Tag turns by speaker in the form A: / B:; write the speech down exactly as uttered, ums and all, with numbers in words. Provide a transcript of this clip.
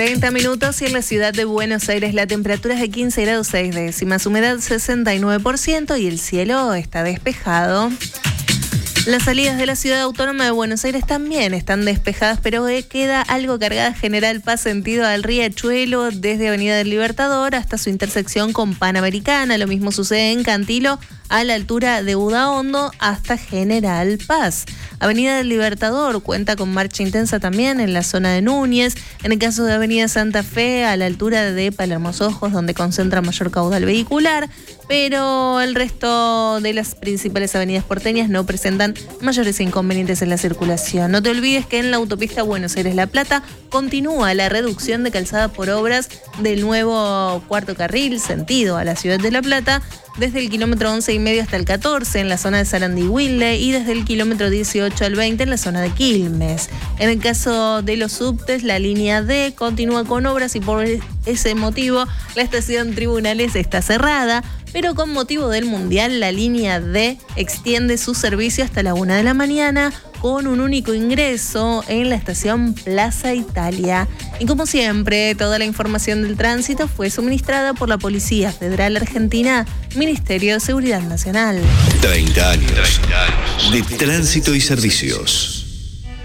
A: treinta minutos y en la ciudad de Buenos Aires la temperatura es de quince grados seis décimas, humedad sesenta y nueve por ciento y el cielo está despejado. Las salidas de la ciudad autónoma de Buenos Aires también están despejadas, pero queda algo cargada General Paz sentido al Riachuelo desde Avenida del Libertador hasta su intersección con Panamericana. Lo mismo sucede en Cantilo a la altura de Udaondo hasta General Paz. Avenida del Libertador cuenta con marcha intensa también en la zona de Núñez. En el caso de Avenida Santa Fe, a la altura de Palermo Ojos, donde concentra mayor caudal vehicular, pero el resto de las principales avenidas porteñas no presentan mayores inconvenientes en la circulación. No te olvides que en la autopista Buenos Aires-La Plata continúa la reducción de calzada por obras del nuevo cuarto carril sentido a la ciudad de La Plata, desde el kilómetro once y medio hasta el catorce en la zona de Sarandí y Wilde y desde el kilómetro dieciocho al veinte en la zona de Quilmes. En el caso de los subtes, la línea D continúa con obras y por ese motivo la estación Tribunales está cerrada, pero con motivo del Mundial la línea D extiende su servicio hasta la una de la mañana con un único ingreso en la estación Plaza Italia. Y como siempre, toda la información del tránsito fue suministrada por la Policía Federal Argentina, Ministerio de Seguridad Nacional.
B: treinta años de tránsito y servicios.